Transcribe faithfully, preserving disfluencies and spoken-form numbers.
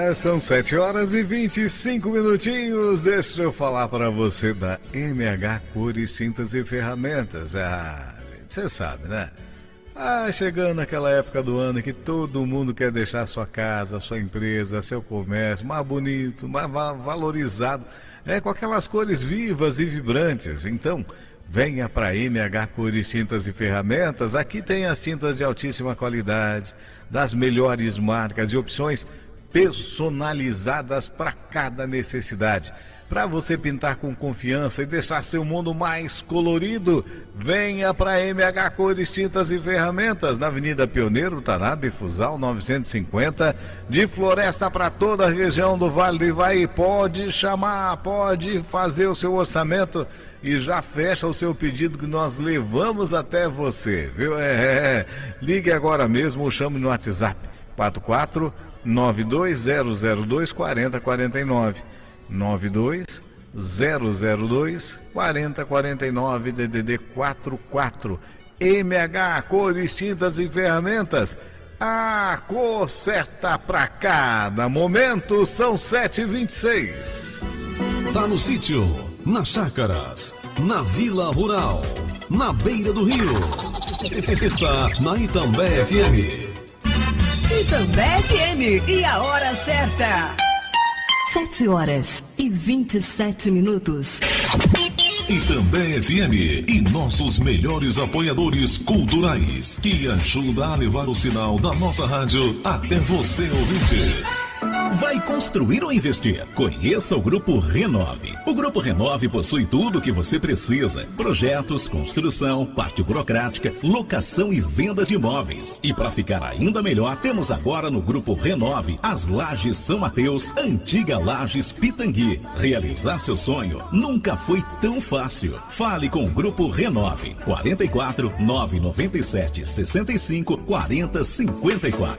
É, são sete horas e vinte e cinco minutinhos. Deixa eu falar para você da M H Cores, Tintas e Ferramentas. Ah, você sabe, né? Ah, chegando aquela época do ano que todo mundo quer deixar sua casa, sua empresa, seu comércio mais bonito, mais valorizado, é, com aquelas cores vivas e vibrantes. Então, venha para M H Cores, Tintas e Ferramentas. Aqui tem as tintas de altíssima qualidade, das melhores marcas e opções personalizadas para cada necessidade. Para você pintar com confiança e deixar seu mundo mais colorido, venha para M H Cores, Tintas e Ferramentas, na Avenida Pioneiro, Tanabe, Fusal novecentos e cinquenta, de Floresta para toda a região do Vale do Ivaí. Pode chamar, pode fazer o seu orçamento e já fecha o seu pedido que nós levamos até você, viu? É, é. Ligue agora mesmo ou chame no WhatsApp quatro quatro nove dois zero zero dois quatro zero quatro nove nove dois zero zero dois quatro zero quatro nove D D D quarenta e quatro. M H Cores, Tintas e Ferramentas, a cor certa para cada momento. São sete e vinte e seis. Tá no sítio, nas chácaras, na vila rural, na beira do rio. Está na Itambé F M. Itambé F M, e a hora certa. Sete horas e vinte e sete minutos. Itambé F M e nossos melhores apoiadores culturais, que ajuda a levar o sinal da nossa rádio até você, ouvinte. Vai construir ou investir? Conheça o Grupo Renove. O Grupo Renove possui tudo o que você precisa: projetos, construção, parte burocrática, locação e venda de imóveis. E para ficar ainda melhor, temos agora no Grupo Renove as Lajes São Mateus, antiga Lajes Pitangui. Realizar seu sonho nunca foi tão fácil. Fale com o Grupo Renove. quarenta e quatro, nove nove sete, sessenta e cinco, quarenta, cinquenta e quatro.